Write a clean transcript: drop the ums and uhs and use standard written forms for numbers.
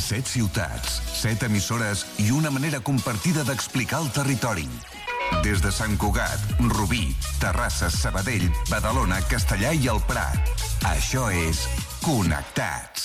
7 ciutats, 7 emissores i una manera compartida d'explicar el territori. Des de Sant Cugat, Rubí, Terrassa, Sabadell, Badalona, Castellà i el Prat. Això és Connectats.